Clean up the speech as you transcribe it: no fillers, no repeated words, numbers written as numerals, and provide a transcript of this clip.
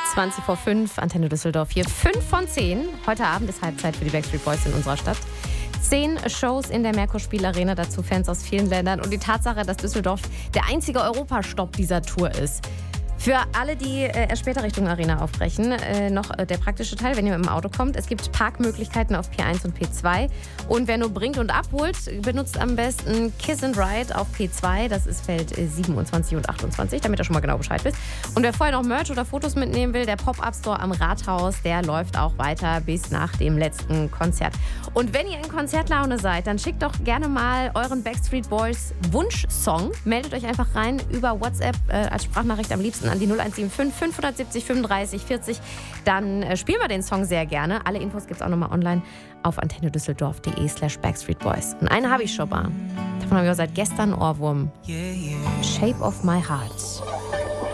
20 vor 5, Antenne Düsseldorf hier. 5 von 10. Heute Abend ist Halbzeit für die Backstreet Boys in unserer Stadt. 10 Shows in der Merkur-Spiel-Arena, dazu Fans aus vielen Ländern. Und die Tatsache, dass Düsseldorf der einzige Europastopp dieser Tour ist. Für alle, die erst später Richtung Arena aufbrechen, noch der praktische Teil, wenn ihr mit dem Auto kommt. Es gibt Parkmöglichkeiten auf P1 und P2. Und wer nur bringt und abholt, benutzt am besten Kiss and Ride auf P2. Das ist Feld 27 und 28, damit ihr schon mal genau Bescheid wisst. Und wer vorher noch Merch oder Fotos mitnehmen will, der Pop-Up-Store am Rathaus, der läuft auch weiter bis nach dem letzten Konzert. Und wenn ihr in Konzertlaune seid, dann schickt doch gerne mal euren Backstreet Boys Wunschsong. Meldet euch einfach rein über WhatsApp als Sprachnachricht am liebsten an die 0175 570 35 40. Dann spielen wir den Song sehr gerne. Alle Infos gibt es auch nochmal online auf antennedüsseldorf.de/backstreetboys. Und eine habe ich schon mal. Davon habe ich auch seit gestern einen Ohrwurm. Shape of my Heart.